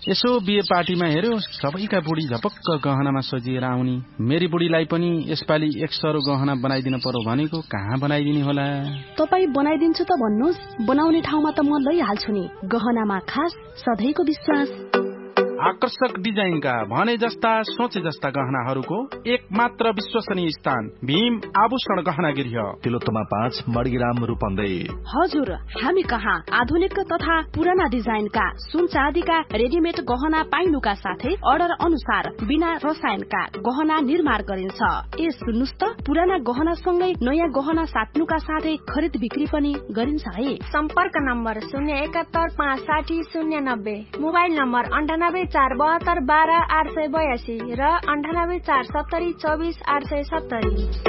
यसो बिहे पार्टीमा हेर्यो सबैका बुढी झपक्क गहनामा सजिएर आउनी। मेरी बुढीलाई पनि यसपालि एक सरो गहना बनाइदिन पर्यो भनेको कहाँ बनाइदिने होला? तपाई बनाइदिन्छु त भन्नुहोस्, बनाउने ठाउँमा त म लैहाल्छु नि। गहनामा खास सधैँको विश्वास। आकर्षक डिजाइनका भने जस्ता सोचे जस्ता गहनाहरूको एक मात्र विश्वसनीय स्थान भीम आभूषण गहना गृह, तिलोत्तमा 5 मडग्राम रूपन्दै। हजुर, हामी कहाँ आधुनिक तथा पुराना डिजाइनका सुन चाँदीका रेडिमेड गहना पाइनुका साथै अर्डर अनुसार बिना रसायनका गहना निर्माण गरिन्छ। ए सुन्नुस् त, पुराना गहना सँगै नयाँ गहना साट्नुका साथै खरिद बिक्री पनि गरिन्छ है। सम्पर्क नम्बर 071 560 090, मोबाइल नम्बर 984772 र 9847 24 870।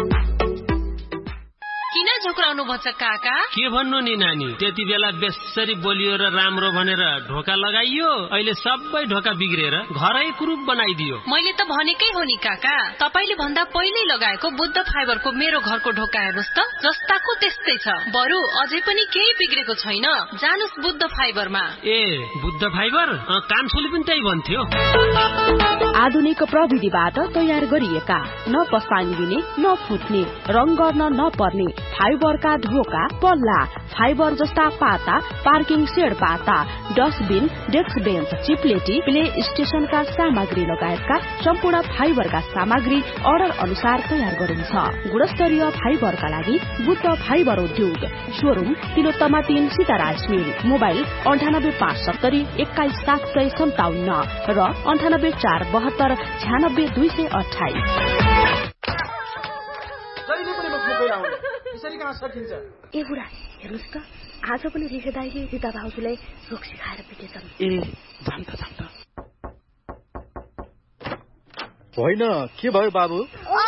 किन झुक्राउनु भन्छ काका? के भन्नु नि नानी, त्यति बेला बेसरी बोलियो र राम्रो भनेर ढोका लगाइयो, अहिले सबै ढोका बिग्रेर घरै कुरूप बनाइदियो। मैले त भनेकै हो नि काका, तपाईले भन्दा पहिल्यै लगाएको बुद्ध फाइबरको मेरो घरको ढोका हेर्नुस् त, जस्ताको त्यस्तै छ। बरु अझै पनि केही बिग्रेको छैन। जानुस् बुद्ध फाइबरमा। ए बुद्ध फाइबर? कान्छोले पनि त्यही भन्थ्यो। आधुनिक प्रविधिबाट तयार गरिएका, न पसाइदिने न फुट्ने, रङ गर्न नपर्ने फाइबरका ढोका, पल्ला, फाइबर जस्ता पाता, पार्किङ सेड पाता, डस्टबिन, डेस्क बेन्च, चिप्लेटी, प्ले स्टेशनका सामग्री लगायतका सम्पूर्ण फाइबरका सामग्री अर्डर अनुसार तयार गरिन्छ। गुणस्तरीय फाइबरका लागि बुद्ध फाइबर उद्योग, शोरूम तिलोत्तमा 3 सीताराज मिल, मोबाइल 9857 21 757 र 9842 96 228। ए बुढा, हेर्नुहोस् त, आज पनि रिखे दाइले रिता भाउजूलाई रोक सिकाएर पिटेछन्। ए जाम त होइन, के भयो बाबु?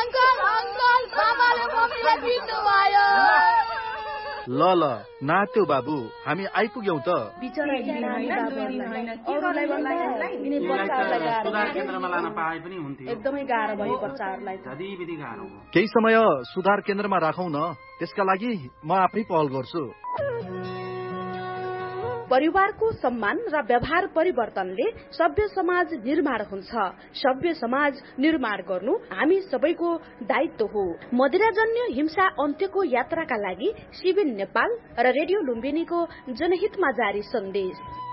ल नात्यो बाबु, हामी आइपुग्यौं त। एकदमै गाह्रो भयो बच्चाहरूलाई। केही समय सुधार केन्द्रमा राखौं न, त्यसका लागि म आफै पहल गर्छु। परिवारको सम्मान र व्यवहार परिवर्तनले सभ्य समाज निर्माण हुन्छ। सभ्य समाज निर्माण गर्नु हामी सबैको दायित्व हो। मदिराजन्य हिंसा अन्त्यको यात्राका लागि सिबिन नेपाल र रेडियो लुम्बिनीको जनहितमा जारी सन्देश।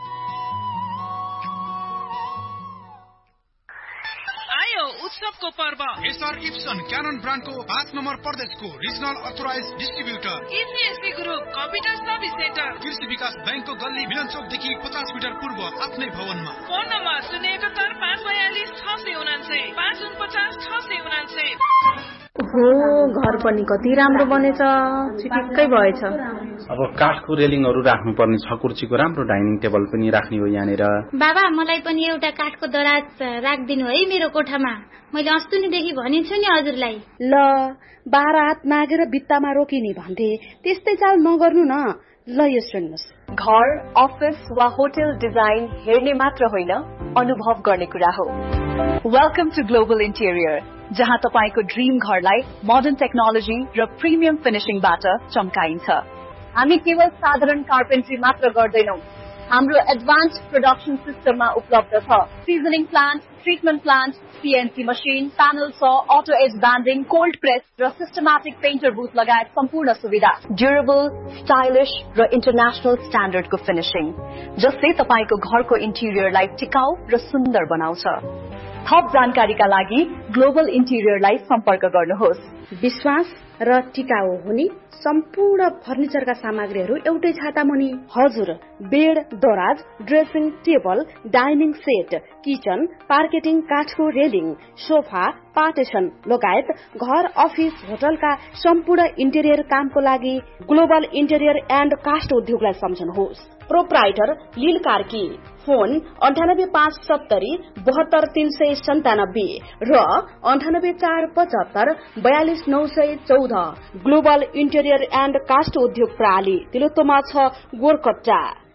उत्सवको पर्व एसआर इप्सन क्यानन ब्रान्डको 5 नम्बर प्रदेशको regional authorise distributor इसिएससी group computer service centre, कृषि विकास बैंकको गल्ली मिलन चौकदेखि 50 मिटर पूर्व आफ्नै भवनमा। Phone number 071 542 649 549 649। हो, घर पनि कति राम्रो बनेछ, चिटिक्कै भएछ। अब काठको रेलिङहरू राख्नु पर्ने छ, कुर्सीको राम्रो डाइनिङ टेबल पनि राख्ने हो यहाँनिर। बाबा, मलाई पनि एउटा काठको दराज राखिदिनु है मेरो कोठामा। मैले अस्तिदेखि भनिन्छु नि हजुरलाई। ल, 12 हात नागेर भित्तामा रोकिने भन्थे, त्यस्तै चाल नगर्नु न। ल यो सुन्नुहोस्, घर, अफिस वा होटल डिजाइन हेर्ने मात्र होइन, अनुभव गर्ने कुरा हो। वेलकम टु ग्लोबल इन्टेरियर, जहाँ तपाईको ड्रीम घरलाई मोडर्न टेक्नोलोजी र प्रिमियम फिनिशिङबाट चम्काइन्छ। हामी केवल साधारण कार्पेन्ट्री मात्र गर्दैनौं, हाम्रो एडभान्स्ड प्रोडक्सन सिस्टममा उपलब्ध छ। Seasoning plant, treatment plant, CNC machine, panel saw, auto as banding, cold press र सिस्टमेटिक पेन्टर बुथ लगायत सम्पूर्ण सुविधा। ड्युरेबल, स्टाइलिश र इन्टरनेशनल स्ट्यान्डर्डको फिनिशिङ, जसले तपाईको घरको इन्टेरियरलाई टिकाउ र सुन्दर बनाउँछ। थप जानकारीका लागि ग्लोबल इन्टेरियरलाई सम्पर्क गर्नुहोस्। विश्वास र टिकाउ हुने सम्पूर्ण फर्निचरका सामग्रीहरू एउटै छाता मुनि। हजुर, बेड, दराज, dressing table, dining set, kitchen, पार्केटिङ, काठको रेलिङ, सोफा, पार्टिसन लगायत घर, अफिस, होटलका सम्पूर्ण इन्टेरियर कामको लागि ग्लोबल इन्टेरियर एन्ड कास्ट उद्योगलाई सम्झनुहोस्। प्रोप्राइटर लील कार्की, फोन 9857 72 397 र 98 475 42 914। ग्लोबल इन्टेरियर एन्ड कास्ट उद्योग प्रणाली, तिलोत्तमा 6 गोरकट्टा।